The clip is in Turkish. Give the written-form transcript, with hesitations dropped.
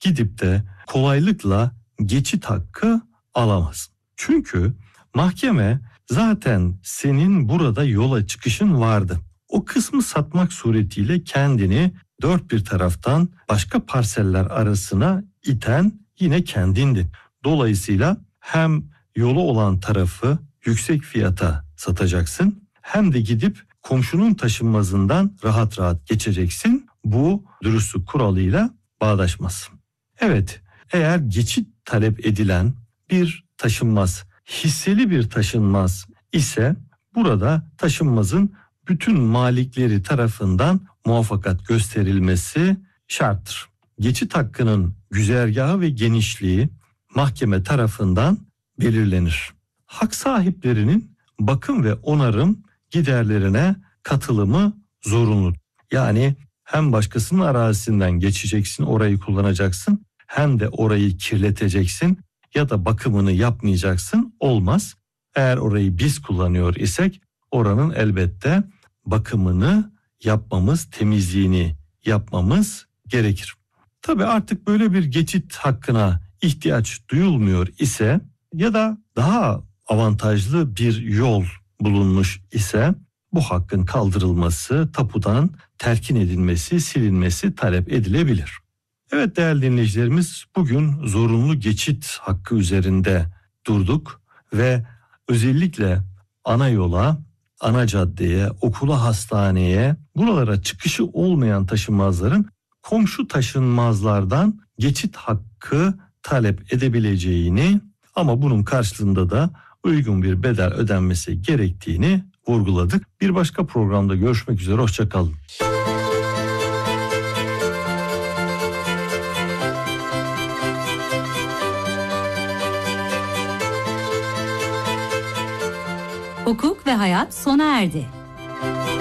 gidip de kolaylıkla geçit hakkı alamaz. Çünkü mahkeme zaten senin burada yola çıkışın vardı. O kısmı satmak suretiyle kendini dört bir taraftan başka parseller arasına iten yine kendindin. Dolayısıyla hem yolu olan tarafı yüksek fiyata satacaksın hem de gidip komşunun taşınmazından rahat rahat geçeceksin. Bu dürüstlük kuralıyla bağdaşmaz. Evet, eğer geçit talep edilen bir taşınmaz, hisseli bir taşınmaz ise burada taşınmazın bütün malikleri tarafından muvaffakat gösterilmesi şarttır. Geçit hakkının güzergahı ve genişliği mahkeme tarafından belirlenir. Hak sahiplerinin bakım ve onarım giderlerine katılımı zorunlu. Yani hem başkasının arazisinden geçeceksin, orayı kullanacaksın, hem de orayı kirleteceksin ya da bakımını yapmayacaksın, olmaz. Eğer orayı biz kullanıyor isek oranın elbette bakımını yapmamız, temizliğini yapmamız gerekir. Tabii artık böyle bir geçit hakkına ihtiyaç duyulmuyor ise ya da daha avantajlı bir yol bulunmuş ise bu hakkın kaldırılması, tapudan terkin edilmesi, silinmesi talep edilebilir. Evet değerli dinleyicilerimiz, bugün zorunlu geçit hakkı üzerinde durduk ve özellikle ana yola, ana caddeye, okula, hastaneye, buralara çıkışı olmayan taşınmazların komşu taşınmazlardan geçit hakkı talep edebileceğini ama bunun karşılığında da uygun bir bedel ödenmesi gerektiğini vurguladık. Bir başka programda görüşmek üzere, hoşça kalın. Hukuk ve hayat sona erdi.